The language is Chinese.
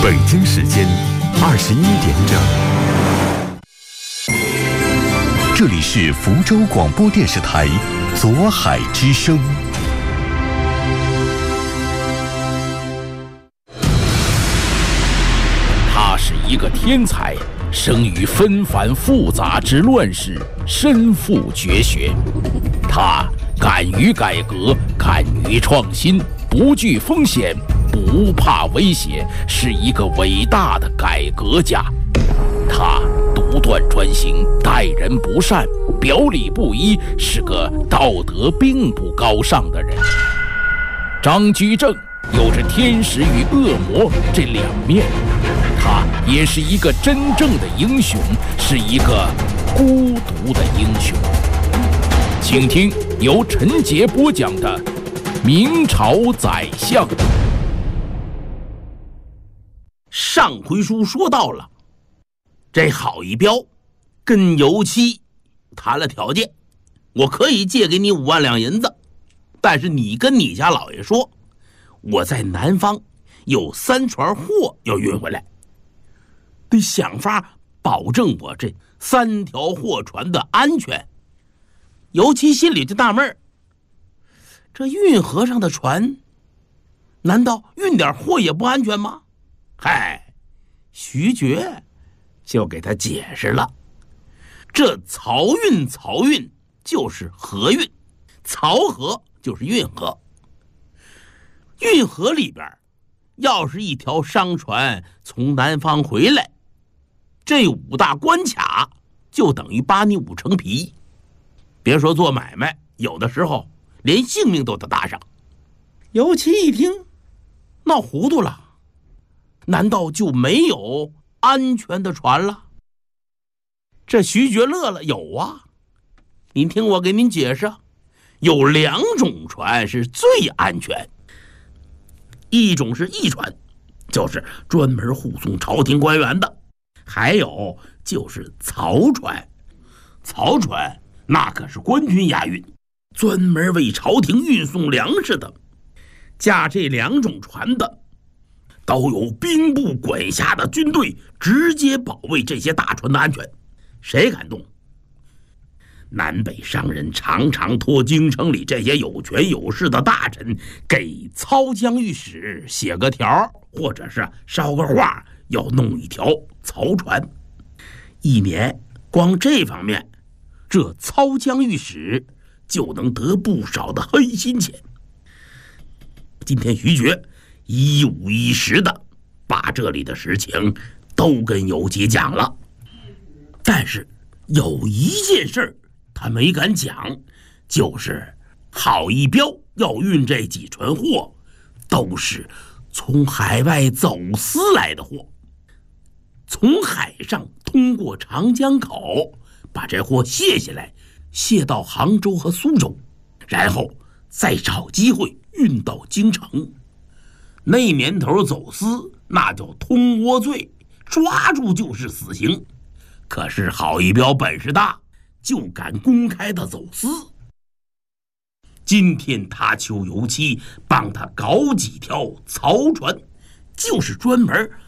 北京时间21点整，这里是福州广播电视台左海之声。 他是一个天才，生于纷繁复杂之乱世，身负绝学。他敢于改革，敢于创新，不惧风险，不怕威胁，是一个伟大的改革家。他独断专行，待人不善，表里不一，是个道德并不高尚的人。张居正有着天使与恶魔这两面，他也是一个真正的英雄，是一个孤独的英雄。请听由陈杰播讲的《明朝宰相》。 上回书说到了，这郝一彪跟尤七谈了条件，我可以借给你5万两银子，但是你跟你家老爷说，我在南方有3船货要运回来，得想法保证我这3条货船的安全。尤其心里就纳闷，这运河上的船难道运点货也不安全吗？嗨，徐觉就给他解释了，这漕运就是河运，漕河就是运河。运河里边要是一条商船从南方回来，这5大关卡就等于扒你5层皮。别说做买卖，有的时候连性命都得搭上。尤其一听闹糊涂了，难道就没有安全的船了？这徐觉乐了，有啊，您听我给您解释，有2种船是最安全。一种是驿船，就是专门护送朝廷官员的，还有就是漕船。漕船那可是官军押运，专门为朝廷运送粮食的。驾这2种船的都有兵部管辖的军队直接保卫这些大船的安全，谁敢动？南北商人常常托京城里这些有权有势的大臣给漕江御史写个条，或者是捎个话，要弄一条漕船。一年光这方面，这漕江御史就能得不少的黑心钱。今天徐觉一五一十的把这里的实情都跟尤其讲了，但是有一件事他没敢讲，就是郝一彪要运这几船货都是从海外走私来的货，从海上通过长江口把这货卸下来，卸到杭州和苏州，然后再找机会运到京城。那年头走私那叫通倭罪，抓住就是死刑。可是郝一彪本事大，就敢公开的走私。今天他求尤七帮他搞几条漕船，就是专门